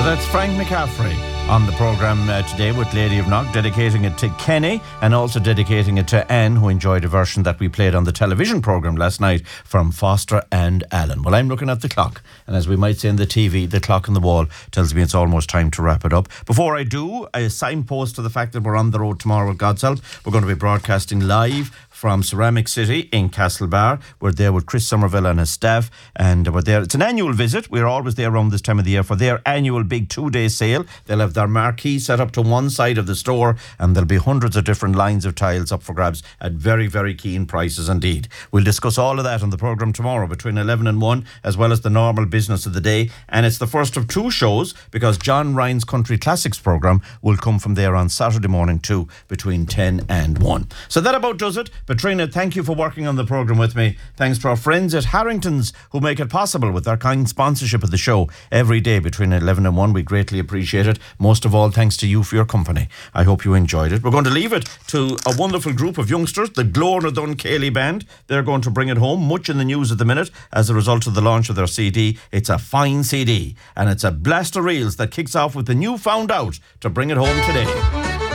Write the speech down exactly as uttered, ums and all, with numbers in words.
that's Frank McCaffrey on the programme uh, today with Lady of Knock, dedicating it to Kenny and also dedicating it to Anne, who enjoyed a version that we played on the television programme last night from Foster and Allen. Well, I'm looking at the clock, and as we might say in the T V, the clock on the wall tells me it's almost time to wrap it up. Before I do, a signpost to the fact that we're on the road tomorrow with God's help. We're going to be broadcasting live from Ceramic City in Castlebar. We're there with Chris Somerville and his staff, and we're there. It's an annual visit. We're always there around this time of the year for their annual big two-day sale. They'll have their marquee set up to one side of the store, and there'll be hundreds of different lines of tiles up for grabs at very, very keen prices indeed. We'll discuss all of that on the programme tomorrow between eleven and one, as well as the normal business of the day. And it's the first of two shows, because John Ryan's Country Classics programme will come from there on Saturday morning too, between ten and one. So that about does it. Patrina, thank you for working on the programme with me. Thanks to our friends at Harrington's who make it possible with their kind sponsorship of the show every day between eleven and one. We greatly appreciate it. Most of all, thanks to you for your company. I hope you enjoyed it. We're going to leave it to a wonderful group of youngsters, the Glór Dun Cayley Band. They're going to bring it home, much in the news at the minute as a result of the launch of their C D. It's a fine C D, and it's a blast of reels that kicks off with the new Found Out to bring it home today.